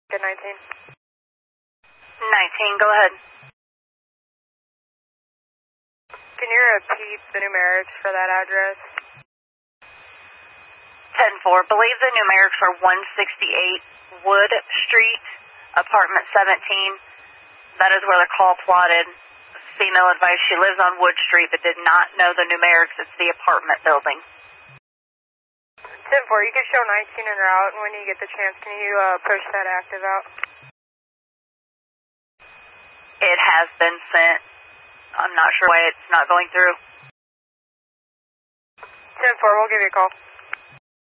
Good 19. 19, go ahead. Can you repeat the numerics for that address? 10-4. Believe the numerics are 168 Wood Street, apartment 17. That is where the call plotted. Female advice, she lives on Wood Street but did not know the numerics. It's the apartment building. 10-4, you can show 19 en route, and when you get the chance, can you push that active out? It has been sent. I'm not sure why it's not going through. 10-4, we'll give you a call.